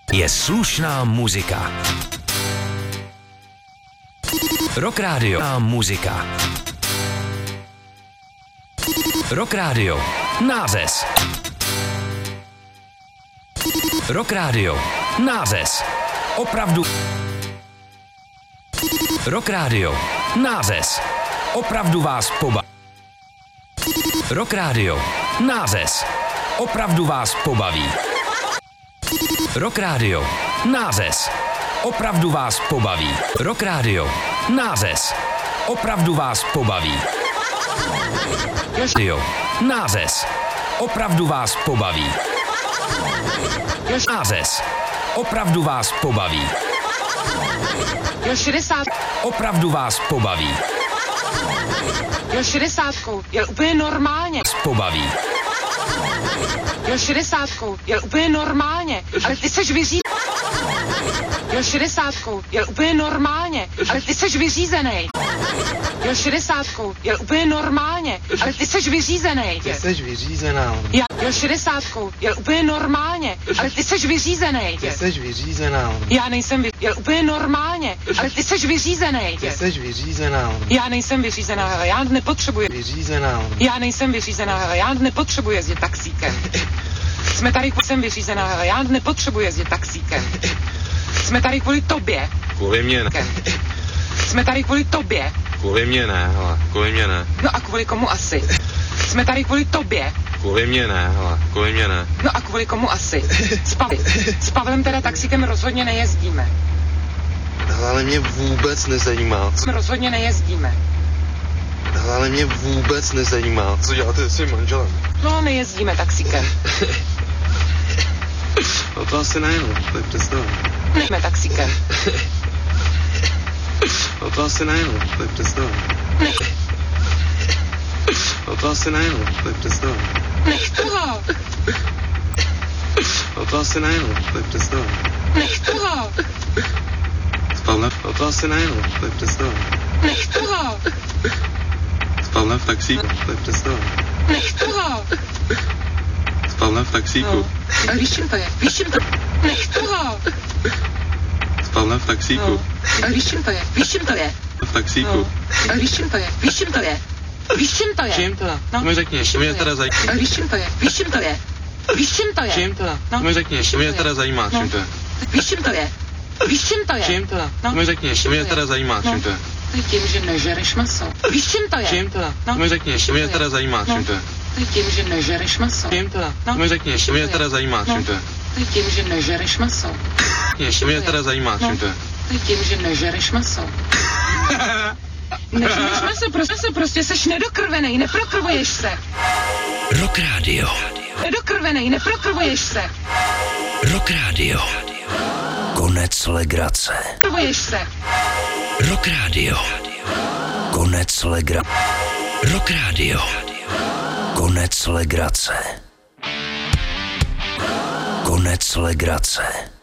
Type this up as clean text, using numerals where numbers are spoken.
je slušná muzika. Rock Radio a muzika. Rock Radio. Nářez. Rock Radio. Nářez. Opravdu. Rock Radio. Nářez. Opravdu vás pobaví. Rock Radio. Nářez. Opravdu vás pobaví. Rock Radio. Nářez. Opravdu vás pobaví. Rock Radio. Nářez. Opravdu vás pobaví. Radio. Nářez. Opravdu vás pobaví. Nářez. Opravdu vás pobaví. 60. Opravdu vás pobaví. 60. Jel úplně normálně. Pobaví. 60. Jel úplně normálně. Ale ty seš vyřízený. 60. Jel úplně normálně. Ale ty seš vyřízený. 60. Jel úplně normálně. Ale ty seš vyřízený. Ty seš vyřízená. Já 60. Jel úplně normálně. Ale ty seš vyřízený. Ty seš vyřízená. Já nejsem jel úplně normálně. Ale ty seš vyřízený. Ty seš vyřízená. Já nejsem vyřízená, hele, já nepotřebuji. Vyřízená. Já nejsem vyřízená, hele, já nepotřebuji jezdit taxíkem. Jsme tady, jsem vyřízená, hele, já nepotřebuji jezdit taxíkem. Jsme tady kvůli tobě. Kvůli mě ne. Jsme tady kvůli tobě. Kvůli mě ne, hele, kvůli mě ne. No a kvůli komu asi? Jsme tady kvůli tobě. Kvůli mě ne, hele, kvůli mě ne. No a kvůli komu asi? S Pavlem teda taxíkem rozhodně nejezdíme. Ale mě vůbec nezajímá. Rozhodně nejezdíme. Ale mě vůbec nezajímá. Co děláte se svým manželem? No, nejezdíme taxíkem. No to asi ne, no, tak představ. Nejme taxíkem. No to asi ne, no, tak představ. No to asi ne, no, tak představ. Nech toho. No to asi ne, no, tak představ. Nech toho. S Pavlem? No to asi ne, no, tak představ. Nech toho. S Pavlem v taxíku, tak představ. Nech toho. S Pavlem v taxíku. No. A víš, čím to je? Víš, čím to? Nech toho. S Pavlem v taxíku. No. A víš, čím to je? Víš, čím to je? V taxíku. No. A víš, čím to je? Víš, čím to je? Víš, čím to je? Čím teda? No. Mi řekni, to mě teda zajímá. A víš, čím to je? Víš, čím to je? Víš, čím to je? Čím teda? No. Mi řekni, to mě teda zajímá, čím to je. Víš, čím to je? Víš, čím to je? Čím teda? No. Mi řekni, to mě teda zajímá, čím to je. To je tím, že nežereš maso. Víš, čím to je? Čím teda? No. Mi řekni, to mě teda zajímá, čím to je. To je tím, že nežereš maso. Čím teda? No. Mi řekni, to mě teda zajímá, čím to je. To je tím, že nežereš maso. To mě teda zajímá, čím to je. To je tím, že nežereš maso. Nežereš maso, prostě seš nedokrvenej, neprokrvuješ se. Rock Radio. Nedokrvenej, neprokrvuješ se. Rock Radio. Konec legrace. Prokrvuješ se. Rock Radio. Konec legrace. Rock Radio. Konec legrace. Konec legrace.